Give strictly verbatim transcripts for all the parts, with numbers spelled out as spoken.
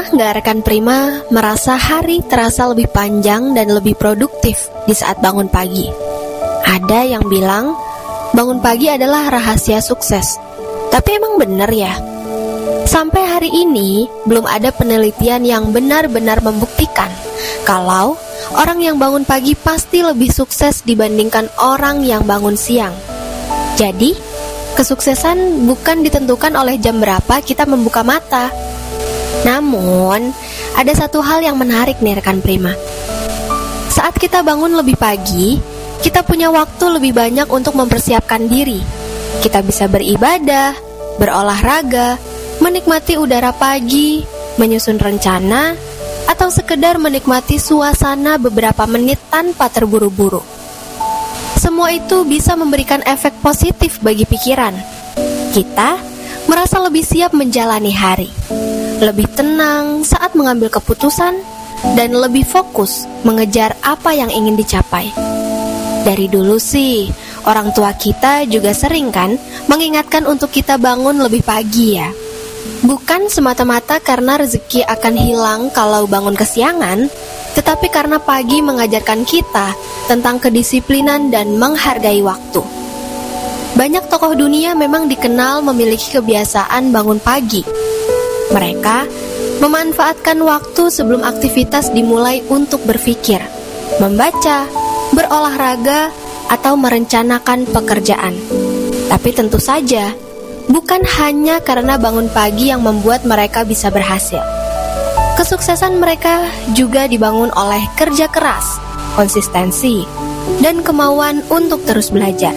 nggak rekan Prima merasa hari terasa lebih panjang dan lebih produktif di saat bangun pagi? Ada yang bilang bangun pagi adalah rahasia sukses. Tapi emang bener ya? Sampai hari ini belum ada penelitian yang benar-benar membuktikan kalau orang yang bangun pagi pasti lebih sukses dibandingkan orang yang bangun siang. Jadi, kesuksesan bukan ditentukan oleh jam berapa kita membuka mata. Namun, ada satu hal yang menarik nih rekan Prima. Saat kita bangun lebih pagi, kita punya waktu lebih banyak untuk mempersiapkan diri. Kita bisa beribadah, berolahraga, menikmati udara pagi, menyusun rencana, atau sekedar menikmati suasana beberapa menit tanpa terburu-buru. Semua itu bisa memberikan efek positif bagi pikiran. Kita merasa lebih siap menjalani hari, lebih tenang saat mengambil keputusan, dan lebih fokus mengejar apa yang ingin dicapai. Dari dulu sih, orang tua kita juga sering kan mengingatkan untuk kita bangun lebih pagi ya. Bukan semata-mata karena rezeki akan hilang kalau bangun kesiangan, tetapi karena pagi mengajarkan kita tentang kedisiplinan dan menghargai waktu. Banyak tokoh dunia memang dikenal memiliki kebiasaan bangun pagi. Mereka memanfaatkan waktu sebelum aktivitas dimulai untuk berpikir, membaca, berolahraga, atau merencanakan pekerjaan. Tapi tentu saja, bukan hanya karena bangun pagi yang membuat mereka bisa berhasil. Kesuksesan mereka juga dibangun oleh kerja keras, konsistensi, dan kemauan untuk terus belajar.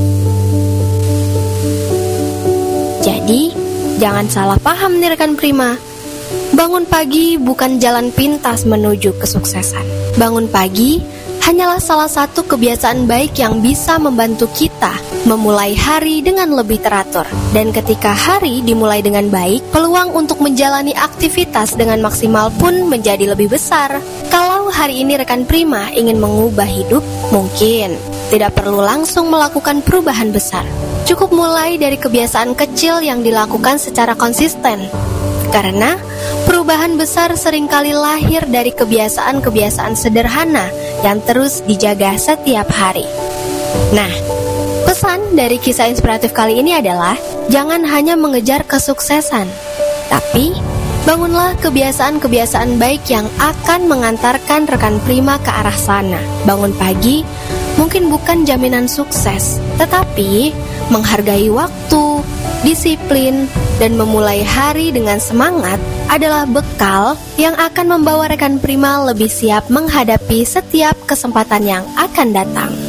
Jadi, jangan salah paham nih rekan Prima. Bangun pagi bukan jalan pintas menuju kesuksesan. Bangun pagi hanyalah salah satu kebiasaan baik yang bisa membantu kita memulai hari dengan lebih teratur. Dan ketika hari dimulai dengan baik, peluang untuk menjalani aktivitas dengan maksimal pun menjadi lebih besar. Kalau hari ini rekan Prima ingin mengubah hidup, mungkin tidak perlu langsung melakukan perubahan besar. Cukup mulai dari kebiasaan kecil yang dilakukan secara konsisten. Karena perubahan besar seringkali lahir dari kebiasaan-kebiasaan sederhana yang terus dijaga setiap hari. Nah, pesan dari kisah inspiratif kali ini adalah jangan hanya mengejar kesuksesan, tapi bangunlah kebiasaan-kebiasaan baik yang akan mengantarkan rekan Prima ke arah sana. Bangun pagi mungkin bukan jaminan sukses, tetapi menghargai waktu, disiplin, dan memulai hari dengan semangat adalah bekal yang akan membawa rekan Prima lebih siap menghadapi setiap kesempatan yang akan datang.